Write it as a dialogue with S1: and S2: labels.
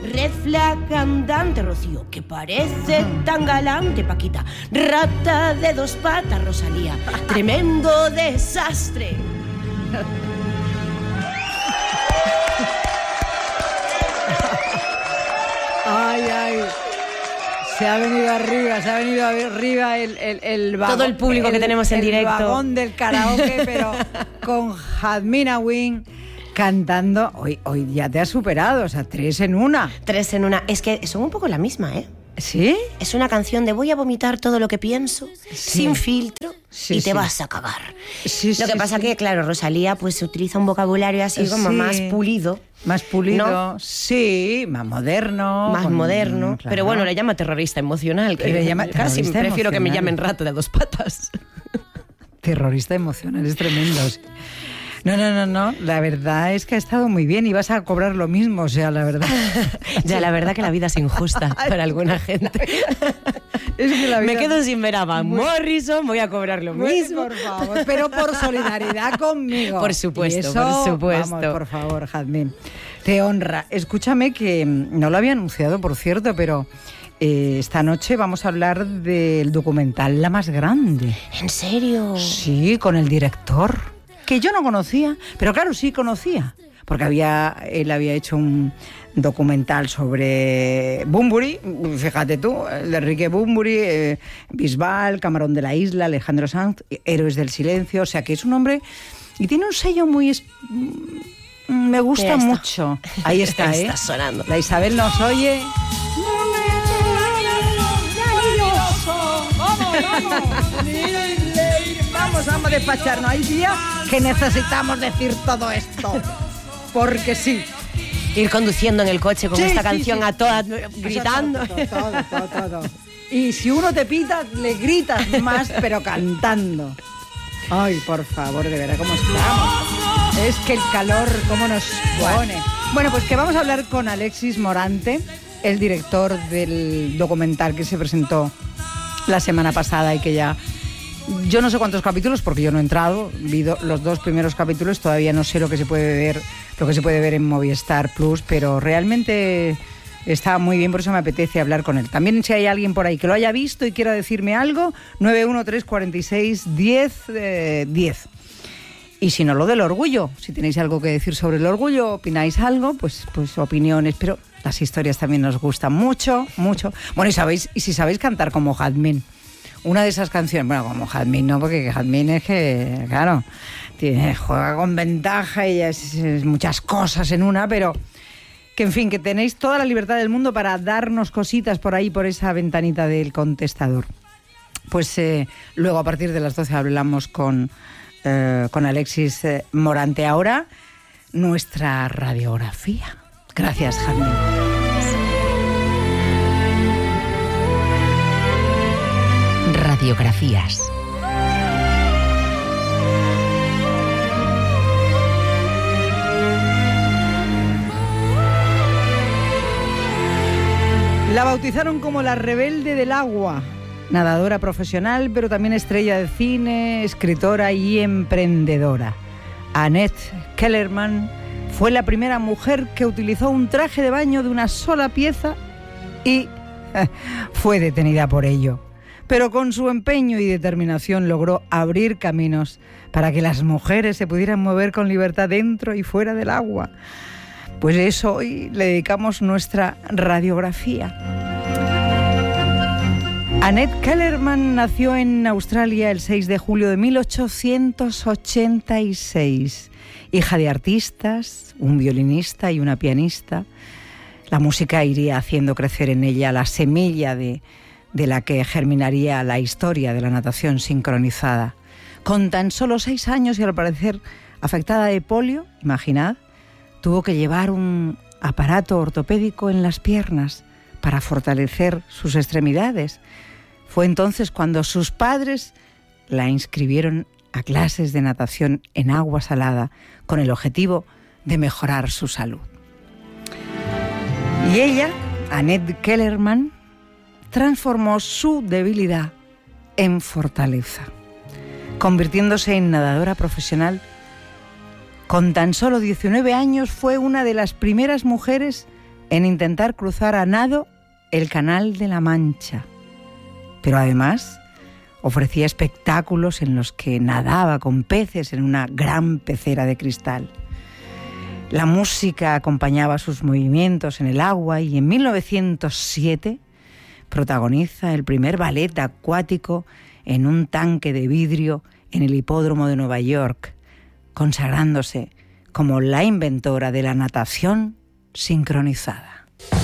S1: Red flag andante, Rocío, que parece tan galante, Paquita. Rata de dos patas, Rosalía. Tremendo desastre.
S2: Ay, ay. Se ha venido arriba el vagón.
S1: Todo el público que tenemos en directo.
S2: El vagón del karaoke, pero con Jazmín Awin cantando. Hoy ya te has superado, o sea, 3 en 1.
S1: 3 en 1. Es que son un poco la misma, ¿eh?
S2: ¿Sí?
S1: Es una canción de voy a vomitar todo lo que pienso, sin filtro, y te vas a cagar. Lo que pasa que, claro, Rosalía pues utiliza un vocabulario así como más pulido.
S2: Más pulido,
S1: ¿no?
S2: Sí, más moderno.
S1: Más moderno.
S2: Claro.
S1: Pero bueno, le llama terrorista emocional. Que
S2: le llama
S1: casi
S2: terrorista
S1: prefiero que me
S2: emocional.
S1: llamen rato de 2 patas.
S2: Terrorista emocional, es tremendo. No. La verdad es que ha estado muy bien y vas a cobrar lo mismo, o sea, la verdad.
S1: Ya, la verdad que la vida es injusta para alguna gente.
S2: Es que la vida...
S1: Me quedo sin ver a Van Morrison, voy a cobrar lo mismo.
S2: Por favor, pero por solidaridad conmigo.
S1: Por supuesto,
S2: Y eso,
S1: por supuesto.
S2: Vamos, por favor, Jazmín. Te honra. Escúchame que no lo había anunciado, por cierto, pero esta noche vamos a hablar del documental La Más Grande.
S1: ¿En serio?
S2: Sí, con el director, que yo no conocía, pero claro, sí conocía, porque él había hecho un documental sobre Bunbury, fíjate tú, el de Enrique Bunbury, Bisbal, Camarón de la Isla, Alejandro Sanz, Héroes del Silencio, o sea que es un hombre y tiene un sello muy... me gusta mucho. Ahí está,
S1: Ahí está sonando.
S2: La Isabel nos oye. Vamos a despacharnos. Hay días que necesitamos decir todo esto. Porque sí.
S1: Ir conduciendo en el coche con esta canción a todas gritando.
S2: Todo. Y si uno te pita, le gritas más, pero cantando. Ay, por favor, de verdad, ¿cómo estamos? Es que el calor, ¿cómo nos pone? Bueno, pues que vamos a hablar con Alexis Morante, el director del documental que se presentó la semana pasada y que ya... Yo no sé cuántos capítulos, porque yo no he entrado, vi los 2 primeros capítulos, todavía no sé lo que se puede ver en Movistar Plus, pero realmente está muy bien, por eso me apetece hablar con él. También si hay alguien por ahí que lo haya visto y quiera decirme algo, 913461010. Y si no, lo del orgullo, si tenéis algo que decir sobre el orgullo, opináis algo, pues opiniones, pero las historias también nos gustan mucho. Bueno, y si sabéis cantar como Jazmín. Una de esas canciones, bueno, como Jazmín no, porque Jazmín es que, claro, juega con ventaja y es muchas cosas en una, pero que en fin, que tenéis toda la libertad del mundo para darnos cositas por ahí, por esa ventanita del contestador. Pues luego a partir de las 12 hablamos con Alexis Morante. Ahora, nuestra radiografía. Gracias, Jazmín.
S3: Radiografías.
S2: La bautizaron como la rebelde del agua, nadadora profesional, pero también estrella de cine, escritora y emprendedora. Annette Kellerman fue la primera mujer que utilizó un traje de baño de una sola pieza y fue detenida por ello. Pero con su empeño y determinación logró abrir caminos para que las mujeres se pudieran mover con libertad dentro y fuera del agua. Pues eso hoy le dedicamos nuestra radiografía. Annette Kellerman nació en Australia el 6 de julio de 1886. Hija de artistas, un violinista y una pianista, la música iría haciendo crecer en ella la semilla de la que germinaría la historia de la natación sincronizada. Con tan solo 6 años y al parecer afectada de polio, imaginad, tuvo que llevar un aparato ortopédico en las piernas para fortalecer sus extremidades. Fue entonces cuando sus padres la inscribieron a clases de natación en agua salada con el objetivo de mejorar su salud. Y ella, Annette Kellerman, transformó su debilidad en fortaleza, convirtiéndose en nadadora profesional. Con tan solo 19 años fue una de las primeras mujeres en intentar cruzar a nado el Canal de la Mancha, pero además ofrecía espectáculos en los que nadaba con peces en una gran pecera de cristal. La música acompañaba sus movimientos en el agua y en 1907 protagoniza el primer ballet acuático en un tanque de vidrio en el hipódromo de Nueva York, consagrándose como la inventora de la natación sincronizada.